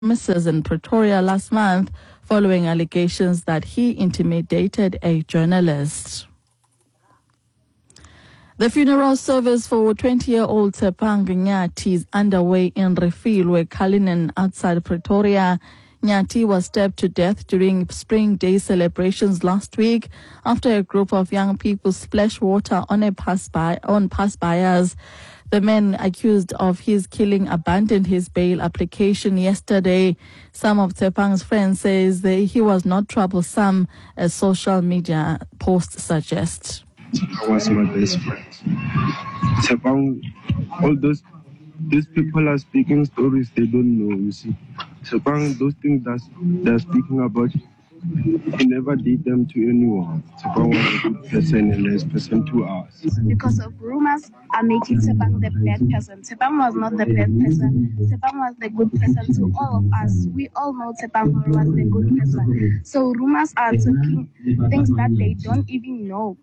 premises in Pretoria last month following allegations that he intimidated a journalist. The funeral service for 20-year-old Tshepang Nyati is underway in Refilwe, Cullinan, outside Pretoria. Nyati was stabbed to death during Spring Day celebrations last week after a group of young people splashed water on passers-by. The man accused of his killing abandoned his bail application yesterday. Some of Tshepang's friends says that he was not troublesome, as social media posts suggest. I was my best friend. Tshepang, all these people are speaking stories they don't know, you see. Tshepang, those things that they're speaking about, he never did them to anyone. Tshepang was a good person and a nice person to us. Because of rumors are making Tshepang the bad person. Tshepang was not the bad person. Tshepang was the good person to all of us. We all know Tshepang was the good person. So rumors are talking things that they don't even know.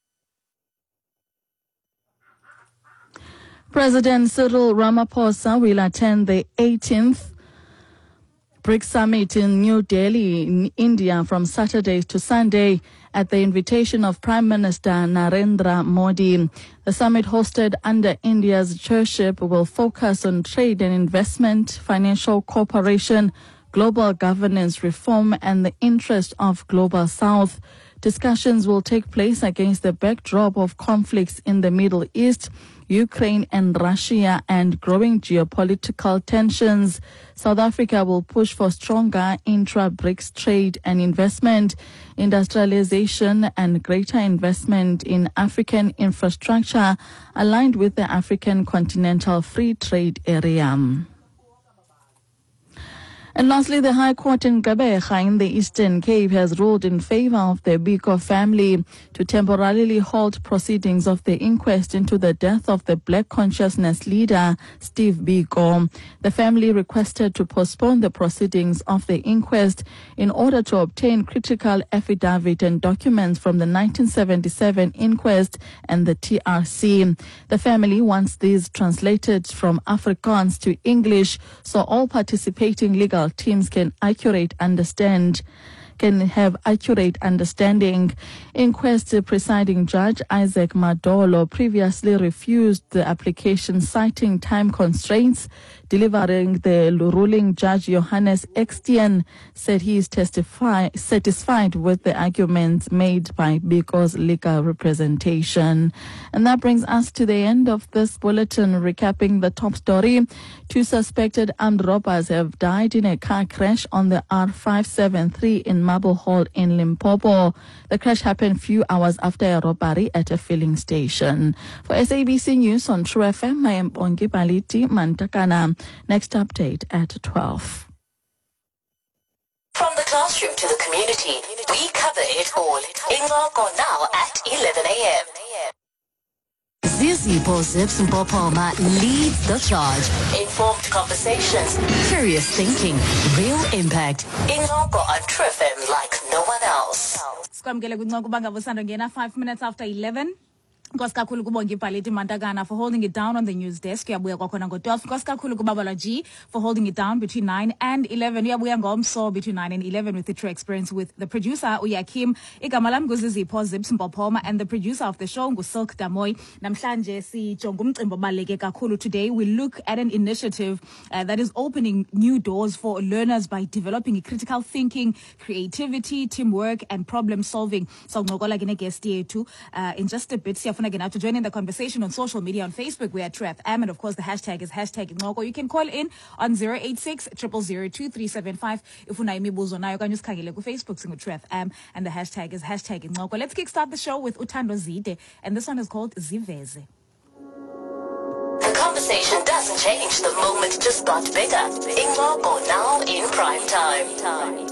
President Cyril Ramaphosa will attend the 18th BRICS Summit in New Delhi, in India, from Saturday to Sunday at the invitation of Prime Minister Narendra Modi. The summit, hosted under India's chairship, will focus on trade and investment, financial cooperation, global governance reform, and the interest of Global South. Discussions will take place against the backdrop of conflicts in the Middle East, Ukraine and Russia, and growing geopolitical tensions. South Africa will push for stronger intra-BRICS trade and investment, industrialization, and greater investment in African infrastructure aligned with the African Continental Free Trade Area. And lastly, the High Court in Gqeberha in the Eastern Cape has ruled in favor of the Biko family to temporarily halt proceedings of the inquest into the death of the Black Consciousness leader, Steve Biko. The family requested to postpone the proceedings of the inquest in order to obtain critical affidavit and documents from the 1977 inquest and the TRC. The family wants these translated from Afrikaans to English so all participating legal teams can have accurate understanding. Inquest presiding judge Isaac Madolo previously refused the application, citing time constraints. Delivering the ruling, Judge Johannes Extien said he is satisfied with the arguments made by Biko's legal representation. And that brings us to the end of this bulletin, recapping the top story. 2 suspected armed robbers have died in a car crash on the R573 in Marble Hall in Limpopo. The crash happened few hours after a robbery at a filling station. For SABC News on True FM, I am Bongi Paliti Mantakana. Next update at 12. From the classroom to the community, we cover it all. Ingoko now at 11 a.m. Zizipho Zips Mpopoma leads the charge. Informed conversations, Curious thinking, real impact. Ingoko on True FM like no one else. Sikwamkele kuncoko bangavusanda ngena 5 minutes after 11. Nkosi kakhulu kubonga iBhaleti Mantakana for holding it down on the news desk. Uyabuya kwakhona ngo-12. Nkosi kakhulu kuBabalwa G for holding it down between 9 and 11. Uyabuya ngomso between 9 and 11 with the True Experience with the producer Uyakim. Igama lami nguZizipho Zips Mpopoma and the producer of the show nguSilk Damoy. Namhlanje sijonga umcimbi obaluleke kakhulu. Today we look at an initiative that is opening new doors for learners by developing critical thinking, creativity, teamwork and problem solving. So ngokola ke guest yethu in just a bit. Now to join in the conversation on social media, on Facebook, we are True FM, and of course the hashtag is #Ingoko. You can call in on 086 000 2375 if una imibuzo nayo kanye usikhangele ku Facebook singu True FM, and the hashtag is #Ingoko. Let's kickstart the show with Uthando Zide, and this one is called Ziveze. The conversation doesn't change the moment, just got bigger. Ingoko now in prime time.